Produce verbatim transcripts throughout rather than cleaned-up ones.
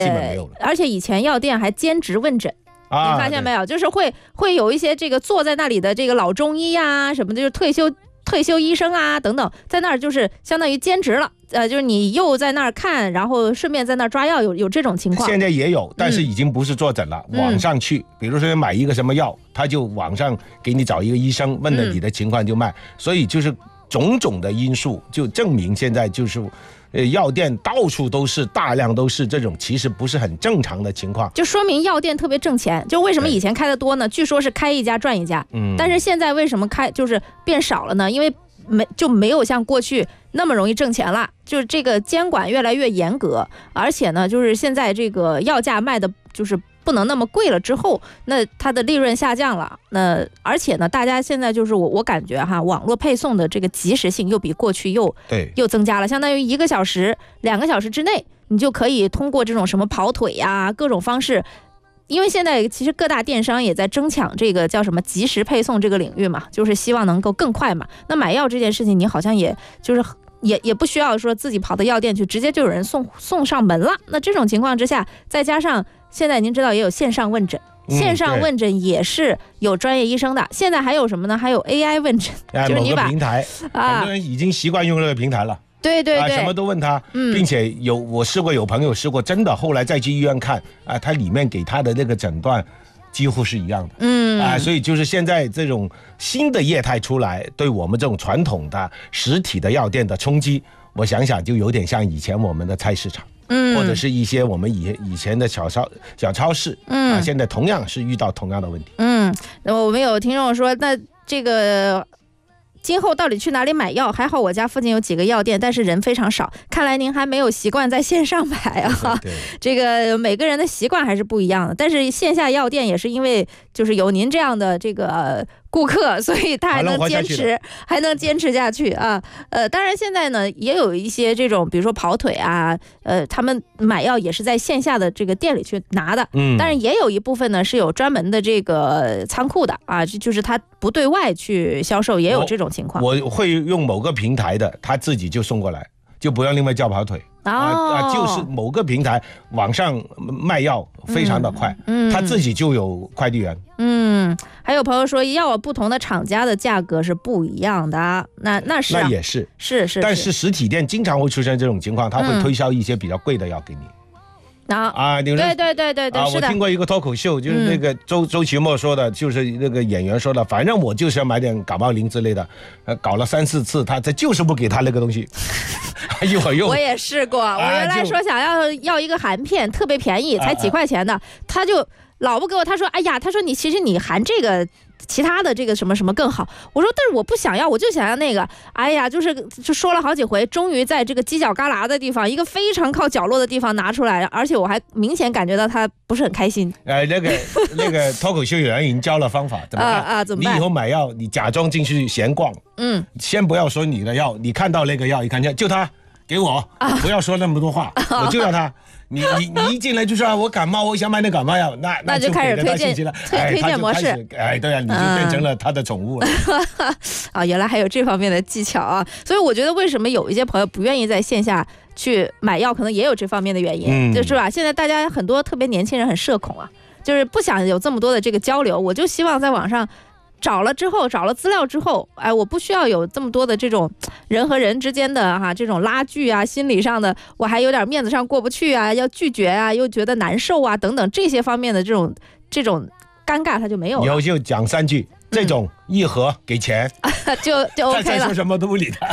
基本没有了。 呃、而且以前药店还兼职问诊。啊、你发现没有？就是会会有一些这个坐在那里的这个老中医啊什么的，就是退休退休医生啊等等，在那儿就是相当于兼职了。呃，就是你又在那儿看，然后顺便在那儿抓药，有有这种情况。 现在也有，但是已经不是坐诊了，嗯、网上去，比如说买一个什么药，他就网上给你找一个医生，问了你的情况就卖。嗯、所以就是种种的因素，就证明现在就是。呃，药店到处都是，大量都是这种，其实不是很正常的情况， 就说明药店特别挣钱。就为什么以前开的多呢？据说是开一家赚一家，嗯，但是现在为什么开就是变少了呢？因为没就没有像过去那么容易挣钱了，就是这个监管越来越严格，而且呢，就是现在这个药价卖的就是不能那么贵了之后，那它的利润下降了。那而且呢，大家现在就是我我感觉哈，网络配送的这个及时性又比过去又对又增加了，相当于一个小时、两个小时之内，你就可以通过这种什么跑腿呀、啊、各种方式。因为现在其实各大电商也在争抢这个叫什么即时配送这个领域嘛，就是希望能够更快嘛。那买药这件事情，你好像也就是也也不需要说自己跑到药店去，直接就有人送送上门了。那这种情况之下，再加上现在您知道也有线上问诊，线上问诊也是有专业医生的。嗯、现在还有什么呢？还有 A I 问诊， 哎、 就是你把某个平台，啊，很多人已经习惯用这个平台了。 对对对、 啊，什么都问他，嗯、并且有我试过，有朋友试过，真的后来再去医院看啊，他里面给他的那个诊断几乎是一样的，嗯啊，所以就是现在这种新的业态出来，对我们这种传统的实体的药店的冲击，我想想就有点像以前我们的菜市场，嗯，或者是一些我们以以前的小超小超市，嗯啊，现在同样是遇到同样的问题， 嗯，那我们有听众说，那这个。今后到底去哪里买药？还好我家附近有几个药店，但是人非常少。看来您还没有习惯在线上买啊。 对对对， 这个每个人的习惯还是不一样的。但是线下药店也是因为就是有您这样的这个顾客，所以他还能坚持，还能坚持下去啊。呃，当然现在呢也有一些这种，比如说跑腿啊，呃，他们买药也是在线下的这个店里去拿的。嗯，但是也有一部分呢是有专门的这个仓库的啊，就是他不对外去销售，也有这种情况。 我, 我会用某个平台的，他自己就送过来，就不要另外叫跑腿。哦、啊，就是某个平台网上卖药非常的快，嗯，他自己就有快递员。 嗯，还有朋友说，药不同的厂家的价格是不一样的，那那是、啊、 那也是是 是, 是， 但是实体店经常会出现这种情况，他会推销一些比较贵的药给你。 啊, 啊，对对对对对对， 啊， 是的。 我听过一个脱口秀，就是那个周、嗯、周奇墨说的，就是那个演员说的，反正我就是要买点感冒灵之类的，呃，搞了三四次，他这就是不给他那个东西，一会儿又。 我也试过，我原来说想要要一个含片，特别便宜，才几块钱的，啊、他就老不给我，他说，哎呀，他说你其实你含这个。其他的这个什么什么更好，我说但是我不想要，我就想要那个，哎呀，就是就说了好几回，终于在这个犄角旮旯的地方，一个非常靠角落的地方拿出来，而且我还明显感觉到他不是很开心。 哎，那个那个脱口秀演员已经教了方法，怎么办？ 啊啊，怎么办？ 你以后买药，你假装进去闲逛，嗯，先不要说你的药，你看到那个药，一看就他给我，啊、不要说那么多话，啊、我就要他。你你你一进来就说我感冒，我想买那感冒药，那那就开始推荐了， 推推荐模式， 哎，对啊，你就变成了他的宠物了。 嗯、啊，原来还有这方面的技巧啊！所以我觉得为什么有一些朋友不愿意在线下去买药，可能也有这方面的原因，嗯、就是吧？现在大家很多特别年轻人很社恐啊，就是不想有这么多的这个交流，我就希望在网上。找了之后，找了资料之后，哎，我不需要有这么多的这种人和人之间的哈、啊、这种拉锯啊，心理上的，我还有点面子上过不去啊，要拒绝啊，又觉得难受啊，等等这些方面的这种这种尴尬，他就没有了。 以后就讲三句，这种一盒给钱， 嗯、就就 OK 了。 再说什么都不理他。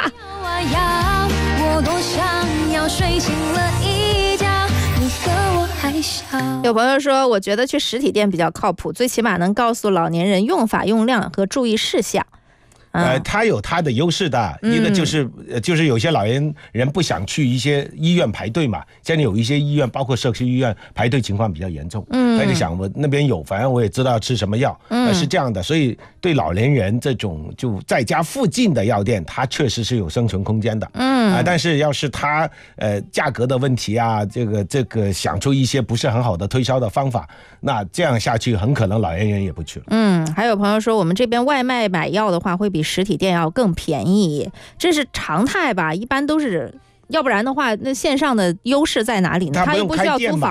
我多想要睡醒了一觉。 有朋友说，我觉得去实体店比较靠谱，最起码能告诉老年人用法用量和注意事项。 呃，它有它的优势的，嗯、一个就是，就是有些老年人不想去一些医院排队嘛，现在有一些医院，包括社区医院排队情况比较严重，嗯，他就想我那边有，反正我也知道要吃什么药，嗯、呃，是这样的，所以对老年人这种就在家附近的药店，它确实是有生存空间的，嗯啊、呃，但是要是它呃价格的问题啊，这个这个想出一些不是很好的推销的方法，那这样下去很可能老年人也不去了。 嗯，还有朋友说，我们这边外卖买药的话会比实体店要更便宜，这是常态吧？一般都是，要不然的话，那线上的优势在哪里呢？它又不需要租房。